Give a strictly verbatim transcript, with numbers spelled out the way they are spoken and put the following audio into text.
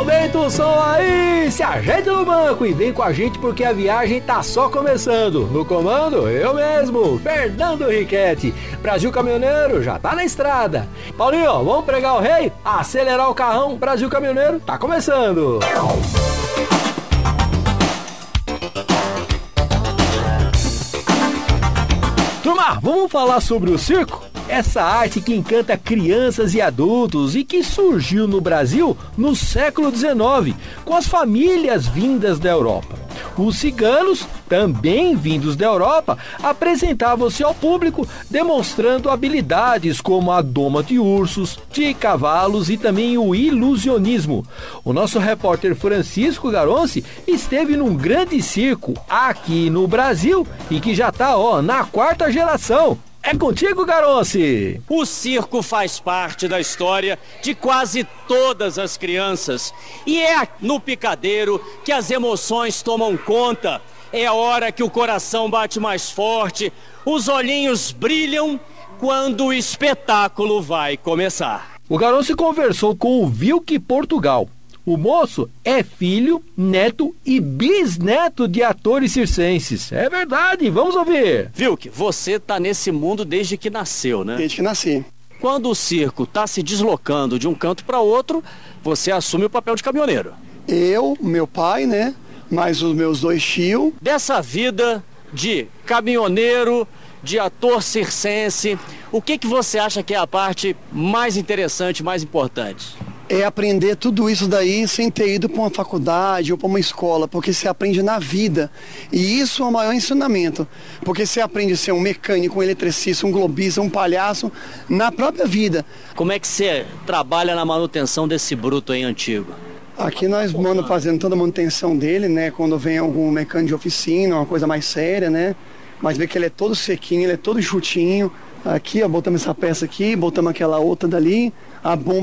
Aumenta o som aí, se ajeita no banco e vem com a gente porque a viagem tá só começando. No comando, eu mesmo, Fernando Riquetti. Brasil Caminhoneiro já tá na estrada. Paulinho, vamos pregar o rei? Acelerar o carrão, Brasil Caminhoneiro tá começando. Turma, vamos falar sobre o circo? Essa arte que encanta crianças e adultos e que surgiu no Brasil no século dezenove, com as famílias vindas da Europa. Os ciganos, também vindos da Europa, apresentavam-se ao público demonstrando habilidades como a doma de ursos, de cavalos e também o ilusionismo. O nosso repórter Francisco Garonci esteve num grande circo aqui no Brasil e que já está ó, na quarta geração. É contigo, Garonci! O circo faz parte da história de quase todas as crianças. E é no picadeiro que as emoções tomam conta. É a hora que o coração bate mais forte, os olhinhos brilham quando o espetáculo vai começar. O Garonci conversou com o Vilk Portugal. O moço é filho, neto e bisneto de atores circenses. É verdade, vamos ouvir. Vilk, você tá nesse mundo desde que nasceu, né? Desde que nasci. Quando o circo tá se deslocando de um canto para outro, você assume o papel de caminhoneiro. Eu, meu pai, né? Mais os meus dois tios. Dessa vida de caminhoneiro, de ator circense, o que que você acha que é a parte mais interessante, mais importante? É aprender tudo isso daí sem ter ido para uma faculdade ou para uma escola, porque você aprende na vida. E isso é o maior ensinamento, porque você aprende a ser um mecânico, um eletricista, um globista, um palhaço, na própria vida. Como é que você trabalha na manutenção desse bruto aí antigo? Aqui nós mandamos fazendo toda a manutenção dele, né? Quando vem algum mecânico de oficina, uma coisa mais séria, né? Mas vê que ele é todo sequinho, ele é todo chutinho. Aqui, ó, botamos essa peça aqui, botamos aquela outra dali, a bomba